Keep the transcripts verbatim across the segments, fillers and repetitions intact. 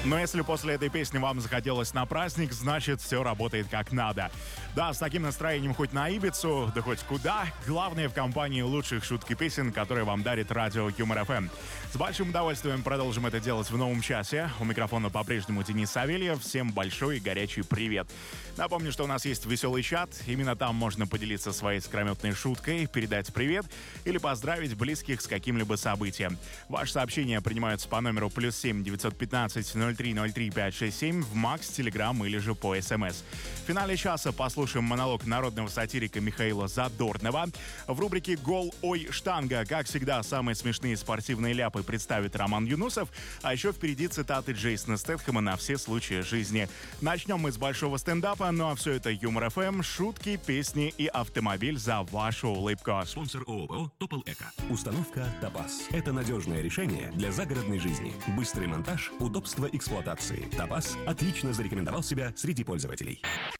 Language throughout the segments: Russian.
Но если после этой песни вам захотелось на праздник, значит, все работает как надо. Да, с таким настроением хоть на Ибицу, да хоть куда. Главное, в компании лучших шуток и песен, которые вам дарит радио Юмор эф эм. С большим удовольствием продолжим это делать в новом часе. У микрофона по-прежнему Денис Савельев. Всем большой и горячий привет. Напомню, что у нас есть веселый чат. Именно там можно поделиться своей скрометной шуткой, передать привет или поздравить близких с каким-либо событием. Ваши сообщения принимаются по номеру плюс семь девятьсот пятнадцать ноль три ноль три пять шесть семь в Макс, Телеграм или же по СМС. В финале часа послушаем монолог народного сатирика Михаила Задорнова. В рубрике «Гол, ой, штанга», как всегда, самые смешные спортивные ляпы представит Роман Юнусов, а еще впереди цитаты Джейсона Стэтхэма на все случаи жизни. Начнем мы с большого стендапа, ну а все это Юмор эф эм, шутки, песни и автомобиль за вашу улыбку. Спонсор ООО «Топол Эко». Установка «Топаз». Это надежное решение для загородной жизни. Быстрый монтаж, удобство эксплуатации. «Топаз» отлично зарекомендовал себя среди пользователей.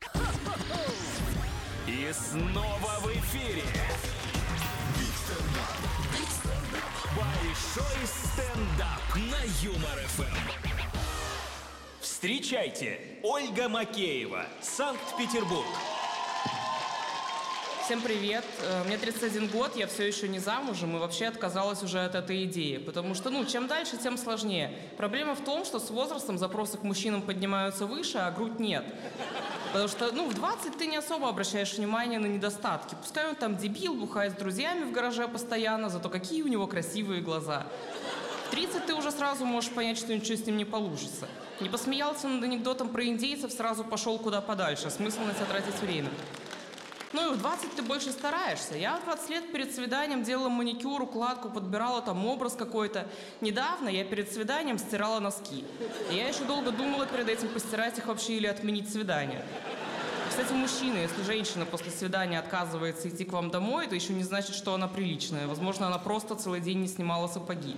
И снова в эфире большой стендап на Юмор эф эм. Встречайте, Ольга Макеева, Санкт-Петербург. Всем привет. Мне тридцать один год, я все еще не замужем и вообще отказалась уже от этой идеи. Потому что, ну, чем дальше, тем сложнее. Проблема в том, что с возрастом запросы к мужчинам поднимаются выше, а грудь нет. Потому что, ну, в двадцать ты не особо обращаешь внимание на недостатки. Пускай он там дебил, бухает с друзьями в гараже постоянно, зато какие у него красивые глаза. В тридцать ты уже сразу можешь понять, что ничего с ним не получится. Не посмеялся над анекдотом про индейцев, сразу пошел куда подальше. Смысл на тебя тратить время. Ну и в двадцать ты больше стараешься. Я в двадцать лет перед свиданием делала маникюр, укладку, подбирала там образ какой-то. Недавно я перед свиданием стирала носки. И я еще долго думала перед этим, постирать их вообще или отменить свидание. Кстати, мужчины, если женщина после свидания отказывается идти к вам домой, это еще не значит, что она приличная. Возможно, она просто целый день не снимала сапоги.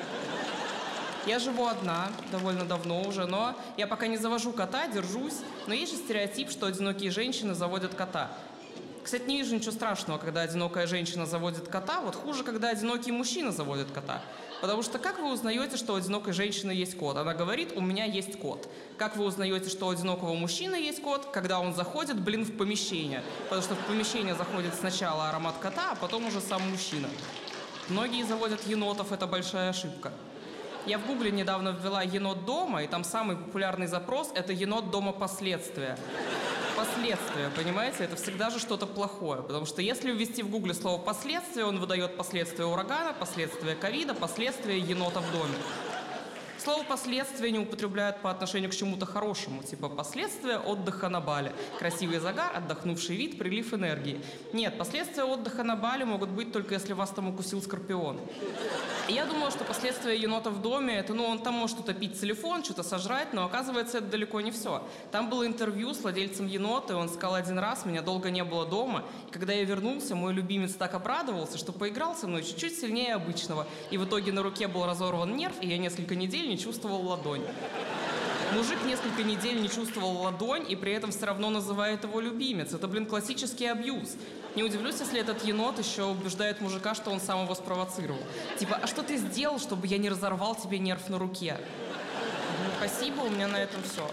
Я живу одна, довольно давно уже, но я пока не завожу кота, держусь. Но есть же стереотип, что одинокие женщины заводят кота. Кстати, не вижу ничего страшного, когда одинокая женщина заводит кота. Вот хуже, когда одинокий мужчина заводит кота. Потому что как вы узнаете, что у одинокой женщины есть кот? Она говорит: у меня есть кот. Как вы узнаете, что у одинокого мужчины есть кот? Когда он заходит, блин, в помещение. Потому что в помещение заходит сначала аромат кота, а потом уже сам мужчина. Многие заводят енотов, это большая ошибка. Я в гугле недавно ввела «енот дома», и там самый популярный запрос – это «енот дома последствия». Последствия, понимаете? Это всегда же что-то плохое. Потому что если ввести в гугле слово «последствия», он выдает последствия урагана, последствия ковида, последствия енота в доме. Слово «последствия» не употребляют по отношению к чему-то хорошему. Типа «последствия отдыха на Бали». Красивый загар, отдохнувший вид, прилив энергии. Нет, последствия отдыха на Бали могут быть только если вас там укусил скорпион. И я думала, что последствия енота в доме, это, ну, он там может утопить телефон, что-то сожрать, но оказывается, это далеко не все. Там было интервью с владельцем енота, и он сказал: один раз меня долго не было дома, и когда я вернулся, мой любимец так обрадовался, что поиграл со мной чуть-чуть сильнее обычного, и в итоге на руке был разорван нерв, и я несколько недель не чувствовал ладонь. Мужик несколько недель не чувствовал ладонь, и при этом все равно называет его любимец. Это, блин, классический абьюз. Не удивлюсь, если этот енот еще убеждает мужика, что он сам его спровоцировал. Типа: а что ты сделал, чтобы я не разорвал тебе нерв на руке? Ну, спасибо, у меня на этом все.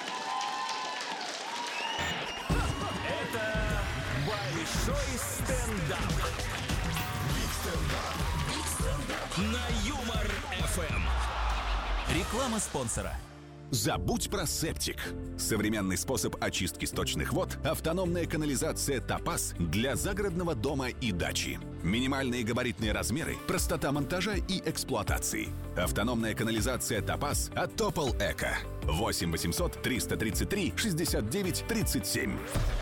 Это большой стендап. На Юмор эф эм. Реклама спонсора. Забудь про септик. Современный способ очистки сточных вод – автономная канализация «Топаз» для загородного дома и дачи. Минимальные габаритные размеры, простота монтажа и эксплуатации. Автономная канализация «Топаз» от «Топол Эко». восемь восемьсот триста тридцать три шестьдесят девять тридцать семь.